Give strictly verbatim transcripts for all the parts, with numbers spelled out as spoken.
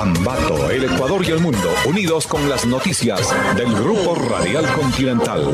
Ambato, el Ecuador y el mundo, unidos con las noticias del Grupo Radial Continental.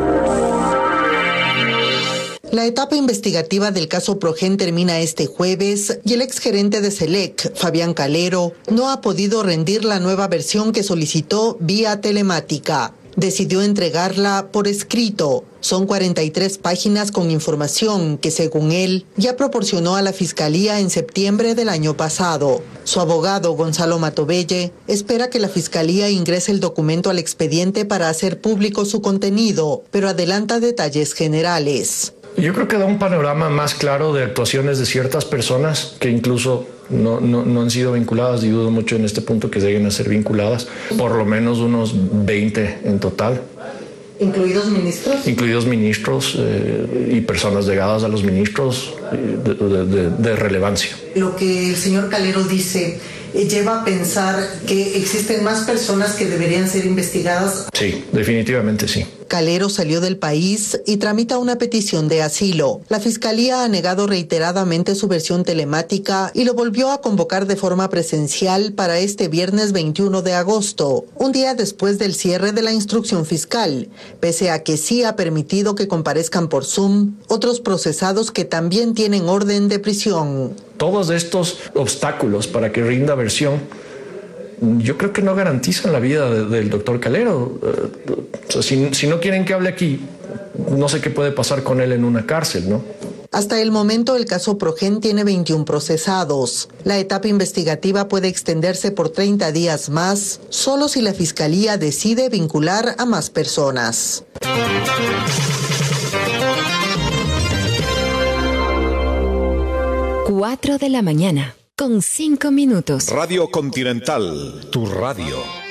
La etapa investigativa del caso Progen termina este jueves y el exgerente de SELEC, Fabián Calero, no ha podido rendir la nueva versión que solicitó vía telemática. Decidió entregarla por escrito. Son cuarenta y tres páginas con información que, según él, ya proporcionó a la Fiscalía en septiembre del año pasado. Su abogado, Gonzalo Matovelle, espera que la Fiscalía ingrese el documento al expediente para hacer público su contenido, pero adelanta detalles generales. Yo creo que da un panorama más claro de actuaciones de ciertas personas que incluso no, no, no han sido vinculadas, y dudo mucho en este punto que lleguen a ser vinculadas, por lo menos unos veinte en total. ¿Incluidos ministros? Incluidos ministros eh, y personas llegadas a los ministros de, de, de, de relevancia. Lo que el señor Calero dice eh, lleva a pensar que existen más personas que deberían ser investigadas. Sí, definitivamente sí. Calero salió del país y tramita una petición de asilo. La Fiscalía ha negado reiteradamente su versión telemática y lo volvió a convocar de forma presencial para este viernes veintiuno de agosto, un día después del cierre de la instrucción fiscal, pese a que sí ha permitido que comparezcan por Zoom otros procesados que también tienen orden de prisión. Todos estos obstáculos para que rinda versión, yo creo que no garantizan la vida de, del doctor Calero. Uh, o sea, si, si no quieren que hable aquí, no sé qué puede pasar con él en una cárcel, ¿no? Hasta el momento, el caso Progen tiene veintiún procesados. La etapa investigativa puede extenderse por treinta días más, solo si la Fiscalía decide vincular a más personas. Cuatro de la mañana, con cinco minutos. Radio Continental, tu radio.